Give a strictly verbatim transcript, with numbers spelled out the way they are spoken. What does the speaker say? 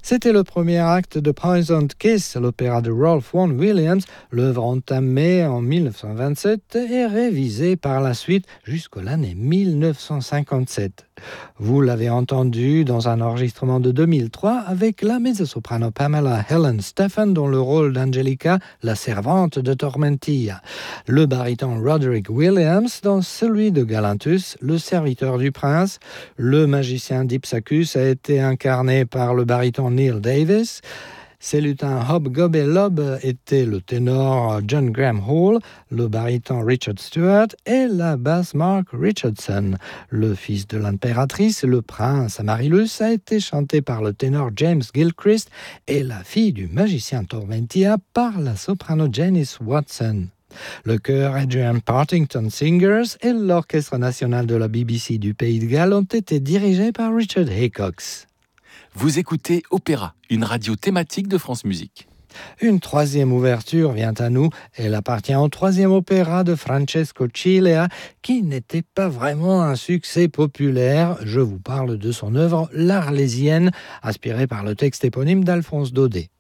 C'était le premier acte de Poisoned Kiss, l'opéra de Ralph Vaughan Williams, l'œuvre entamée en dix-neuf cent vingt-sept et révisée par la suite jusqu'à l'année dix-neuf cent cinquante-sept. Vous l'avez entendu dans un enregistrement de deux mille trois avec la mezzo-soprano Pamela Helen Stephan dans le rôle d'Angelica, la servante de Tormentilla. Le baryton Roderick Williams dans celui de Galantus, le serviteur du prince. Le magicien Dipsacus a été incarné par le baryton Neil Davis. Ses lutins Hobgoblin étaient le ténor John Graham Hall, le baryton Richard Stewart et la basse Mark Richardson. Le fils de l'impératrice, le prince Amaryllis, a été chanté par le ténor James Gilchrist et la fille du magicien Tormentia par la soprano Janice Watson. Le chœur Adrian Partington Singers et l'Orchestre national de la B B C du Pays de Galles ont été dirigés par Richard Haycox. Vous écoutez Opéra, une radio thématique de France Musique. Une troisième ouverture vient à nous. Elle appartient au troisième opéra de Francesco Cilea, qui n'était pas vraiment un succès populaire. Je vous parle de son œuvre L'Arlésienne, inspirée par le texte éponyme d'Alphonse Daudet.